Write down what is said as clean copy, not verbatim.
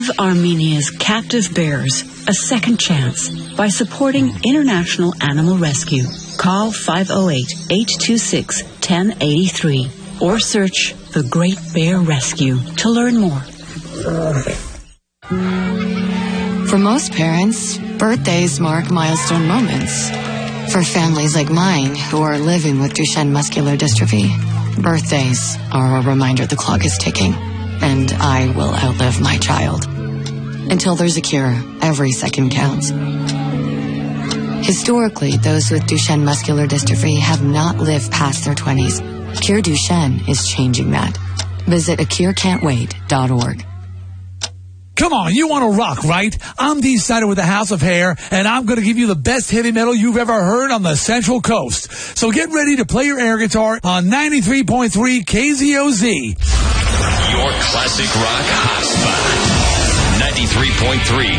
Give Armenia's captive bears a second chance by supporting International Animal Rescue. Call 508-826-1083 or search The Great Bear Rescue to learn more. For most parents, birthdays mark milestone moments. For families like mine who are living with Duchenne muscular dystrophy, birthdays are a reminder the clock is ticking, and I will outlive my child. Until there's a cure, every second counts. Historically, those with Duchenne muscular dystrophy have not lived past their 20s. Cure Duchenne is changing that. Visit acurecan'twait.org. Come on, you want to rock, right? I'm D-Snyder with the House of Hair, and I'm going to give you the best heavy metal you've ever heard on the Central Coast. So get ready to play your air guitar on 93.3 KZOZ. Your classic rock hotspot. 93.3